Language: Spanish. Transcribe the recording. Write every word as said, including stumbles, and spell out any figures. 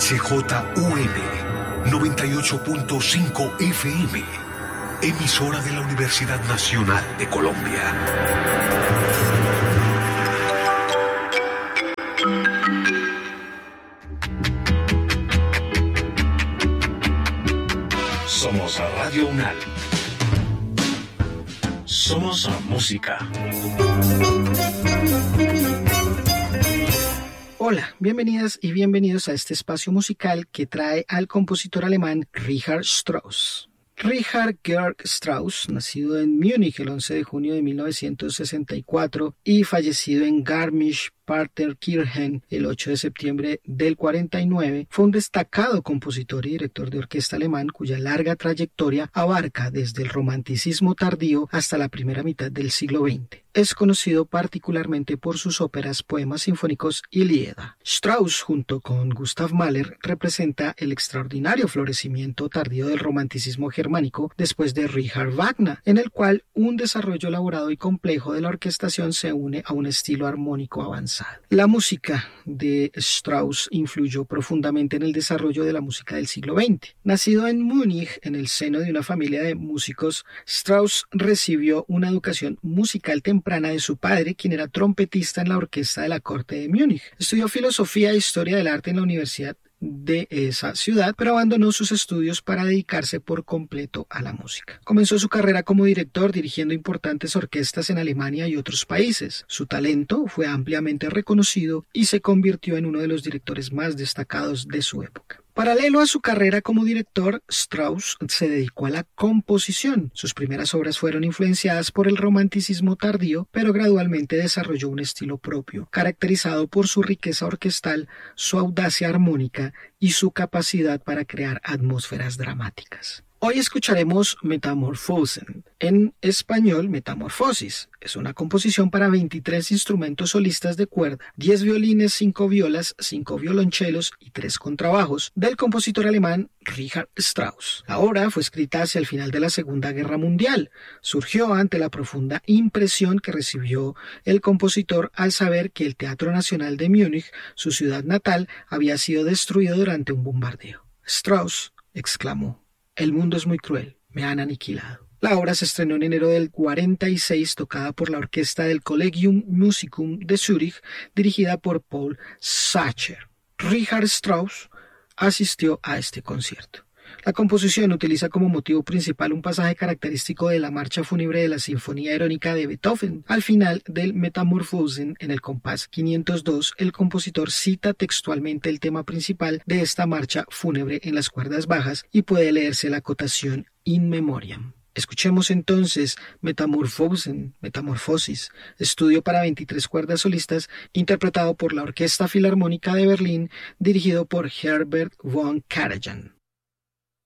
H J U M noventa y ocho punto cinco F M, emisora de la Universidad Nacional de Colombia. Somos Radio UNAM. Somos música. Hola, bienvenidas y bienvenidos a este espacio musical que trae al compositor alemán Richard Strauss. Richard Georg Strauss, nacido en Múnich el once de junio de mil novecientos sesenta y cuatro y fallecido en Garmisch-Partenkirchen el ocho de septiembre del cuarenta y nueve, fue un destacado compositor y director de orquesta alemán cuya larga trayectoria abarca desde el romanticismo tardío hasta la primera mitad del siglo veinte. Es conocido particularmente por sus óperas, poemas sinfónicos y Lieder. Strauss, junto con Gustav Mahler, representa el extraordinario florecimiento tardío del romanticismo germánico después de Richard Wagner, en el cual un desarrollo elaborado y complejo de la orquestación se une a un estilo armónico avanzado. La música de Strauss influyó profundamente en el desarrollo de la música del siglo veinte. Nacido en Múnich, en el seno de una familia de músicos, Strauss recibió una educación musical temprana de su padre, quien era trompetista en la orquesta de la corte de Múnich. Estudió filosofía e historia del arte en la Universidad de esa ciudad, pero abandonó sus estudios para dedicarse por completo a la música. Comenzó su carrera como director dirigiendo importantes orquestas en Alemania y otros países. Su talento fue ampliamente reconocido y se convirtió en uno de los directores más destacados de su época. Paralelo a su carrera como director, Strauss se dedicó a la composición. Sus primeras obras fueron influenciadas por el romanticismo tardío, pero gradualmente desarrolló un estilo propio, caracterizado por su riqueza orquestal, su audacia armónica y su capacidad para crear atmósferas dramáticas. Hoy escucharemos Metamorphosen, en español Metamorfosis. Es una composición para veintitrés instrumentos solistas de cuerda, diez violines, cinco violas, cinco violonchelos y tres contrabajos, del compositor alemán Richard Strauss. La obra fue escrita hacia el final de la Segunda Guerra Mundial. Surgió ante la profunda impresión que recibió el compositor al saber que el Teatro Nacional de Múnich, su ciudad natal, había sido destruido durante un bombardeo. Strauss exclamó: "El mundo es muy cruel, me han aniquilado". La obra se estrenó en enero del cuarenta y seis, tocada por la orquesta del Collegium Musicum de Zúrich, dirigida por Paul Sacher. Richard Strauss asistió a este concierto. La composición utiliza como motivo principal un pasaje característico de la marcha fúnebre de la Sinfonía Irónica de Beethoven. Al final del Metamorphosen, en el compás quinientos dos, el compositor cita textualmente el tema principal de esta marcha fúnebre en las cuerdas bajas y puede leerse la acotación in memoriam. Escuchemos entonces Metamorphosen, Metamorfosis, estudio para veintitrés cuerdas solistas, interpretado por la Orquesta Filarmónica de Berlín, dirigido por Herbert von Karajan.